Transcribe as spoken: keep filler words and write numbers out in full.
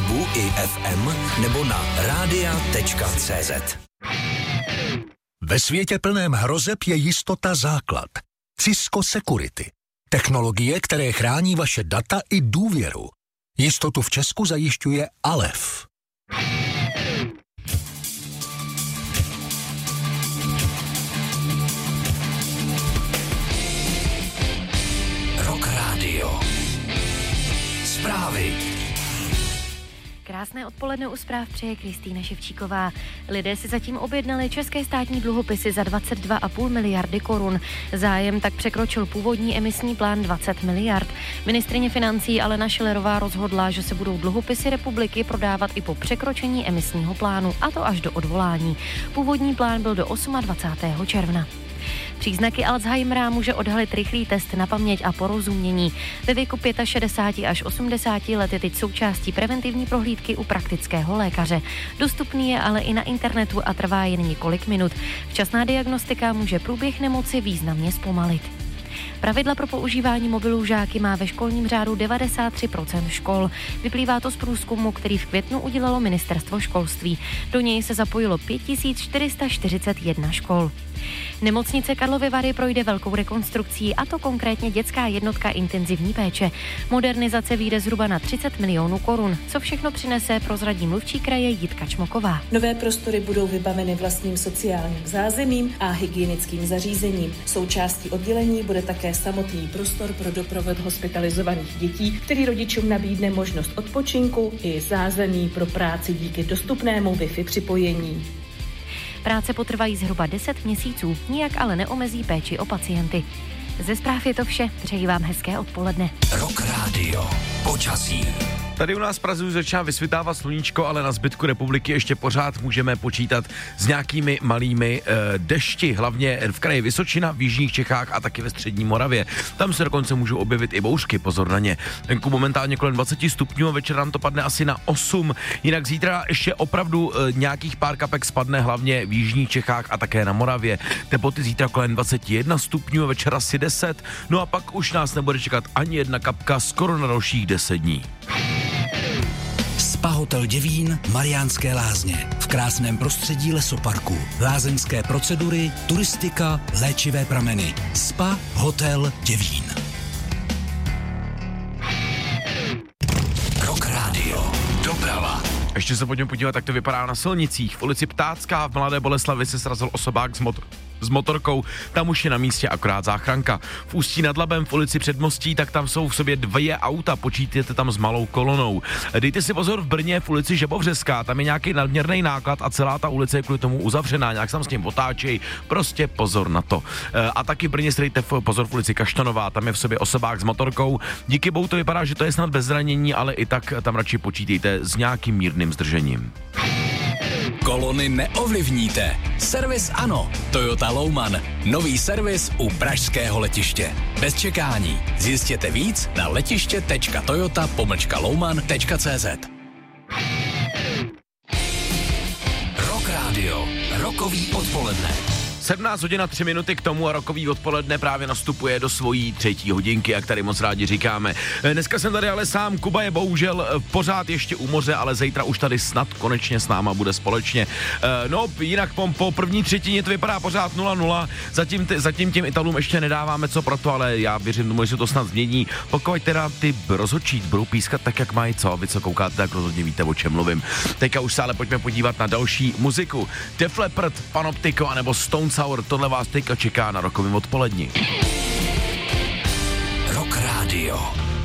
webu i ef em nebo na radia tečka cé zet. Ve světě plném hrozeb je jistota základ. Cisco Security. Technologie, které chrání vaše data i důvěru. Jistotu v Česku zajišťuje Alef. Rock Radio. Zprávy. Krásné odpoledne u zpráv přeje Kristýna Ševčíková. Lidé si zatím objednali české státní dluhopisy za dvacet dva a půl miliardy korun. Zájem tak překročil původní emisní plán dvacet miliard. Ministryně financí Alena Schillerová rozhodla, že se budou dluhopisy republiky prodávat i po překročení emisního plánu, a to až do odvolání. Původní plán byl do dvacátého osmého června. Příznaky Alzheimera může odhalit rychlý test na paměť a porozumění. Ve věku šedesáti pěti až osmdesáti let je teď součástí preventivní prohlídky u praktického lékaře. Dostupný je ale i na internetu a trvá jen několik minut. Včasná diagnostika může průběh nemoci významně zpomalit. Pravidla pro používání mobilů žáky má ve školním řádu devadesát tři procent škol. Vyplývá to z průzkumu, který v květnu udělalo Ministerstvo školství. Do něj se zapojilo pět tisíc čtyři sta čtyřicet jedna škol. Nemocnice Karlovy Vary projde velkou rekonstrukcí, a to konkrétně dětská jednotka intenzivní péče. Modernizace vyjde zhruba na třicet milionů korun. Co všechno přinese, prozradí mluvčí kraje Jitka Čmoková. Nové prostory budou vybaveny vlastním sociálním zázemím a hygienickým zařízením. Součástí oddělení bude také samotný prostor pro doprovod hospitalizovaných dětí, který rodičům nabídne možnost odpočinku i zázemí pro práci díky dostupnému Wi-Fi připojení. Práce potrvají zhruba deset měsíců, nijak ale neomezí péči o pacienty. Ze zpráv je to vše, přeji vám hezké odpoledne. Rock Radio. Počasí. Tady u nás v Praze začíná vysvětávat sluníčko, ale na zbytku republiky ještě pořád můžeme počítat s nějakými malými e, dešti, hlavně v kraji Vysočina, v jižních Čechách a taky ve střední Moravě. Tam se dokonce můžou objevit i bouřky, pozor na ně. Venku momentálně kolem dvacet stupňů a večer nám to padne asi na osm. Jinak zítra ještě opravdu e, nějakých pár kapek spadne hlavně v jižních Čechách a také na Moravě. Teploty zítra kolem dvacet jedna stupňů a večer asi deset. No a pak už nás nebude čekat ani jedna kapka skoro na dalších deset dní. Spa Hotel Děvín, Mariánské Lázně. V krásném prostředí lesoparku. Lázeňské procedury, turistika, léčivé prameny. Spa Hotel Děvín. Rock Radio. Doprava. Ještě se pojďme podívat, jak to vypadá na silnicích. V ulici Ptácká v Mladé Boleslavi se srazil osobák z motor. s motorkou, tam už je na místě akorát záchranka. V Ústí nad Labem v ulici Předmostí, tak tam jsou v sobě dvě auta, počítejte tam s malou kolonou. Dejte si pozor v Brně v ulici Žebovřeská, tam je nějaký nadměrný náklad a celá ta ulice je kvůli tomu uzavřená, nějak tam s tím otáčej, prostě pozor na to. A taky v Brně si dejte pozor v ulici Kaštanová, tam je v sobě osobák s motorkou. Díky bohu to vypadá, že to je snad bez zranění, ale i tak tam radši počítejte s nějakým mírným zdržením. Kolony neovlivníte. Servis ano. Toyota Louman. Nový servis u pražského letiště. Bez čekání. Zjistěte víc na letiště tečka toyota pomlčka louman tečka cé zet. Rock Radio. Rokový odpoledne. sedmnáct hodin a tři minuty k tomu a rokový odpoledne právě nastupuje do svojí třetí hodinky, jak tady moc rádi říkáme. Dneska jsem tady ale sám, Kuba je bohužel pořád ještě u moře, ale zítra už tady snad konečně s náma bude společně. No, jinak po, po první třetině to vypadá pořád nula nula, zatím, ty, zatím těm Italům ještě nedáváme co pro to, ale já věřím tomu, že se to snad změní. Pokud teda ty rozhodčí budou pískat tak, jak mají, co? Vy co koukáte, tak rozhodně víte, o čem mluvím. Teďka už se ale pojďme podívat na další muziku. Def Leppard, Panoptico anebo Stone Sour, tohle vás teďka čeká na rokovém odpoledni. Rock Radio.